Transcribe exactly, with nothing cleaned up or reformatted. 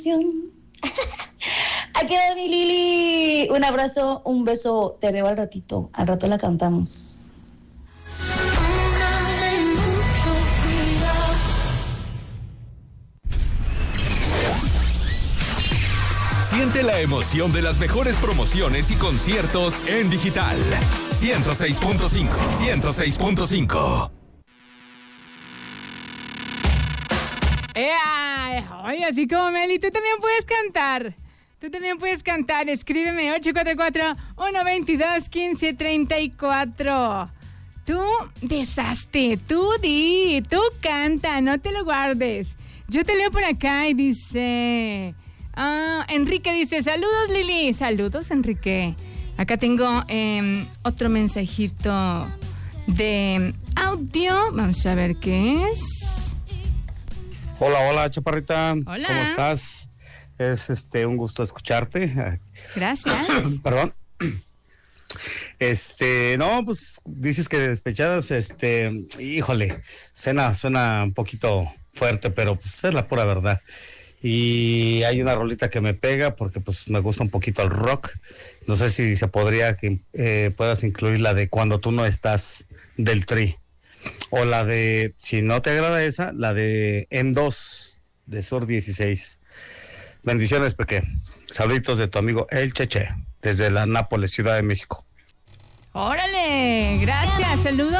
Aquí va mi Lili. Un abrazo, un beso. Te veo al ratito. Al rato la cantamos. Siente la emoción de las mejores promociones y conciertos en digital. ciento seis punto cinco. ciento seis punto cinco. ¡Ea! Oye, así como Meli, tú también puedes cantar. Tú también puedes cantar. Escríbeme ocho cuatro cuatro, uno dos dos, uno cinco tres cuatro. Tú deshazte, tú di, tú canta, no te lo guardes. Yo te leo por acá y dice... Ah, Enrique dice, saludos Lili. Saludos, Enrique. Acá tengo eh, otro mensajito de audio. Vamos a ver qué es. Hola, hola, chaparrita. Hola. ¿Cómo estás? Es este un gusto escucharte. Gracias. Perdón. Este, no, pues dices que despechadas, este, híjole, suena, suena un poquito fuerte, pero pues es la pura verdad. Y hay una rolita que me pega porque pues me gusta un poquito el rock. No sé si se podría que eh, puedas incluir la de Cuando tú no estás del Tri. O la de, si no te agrada esa, la de En dos de Sur dieciséis. Bendiciones, Peque. Saluditos de tu amigo El Cheche, desde la Nápoles, Ciudad de México. Órale, gracias, saludos.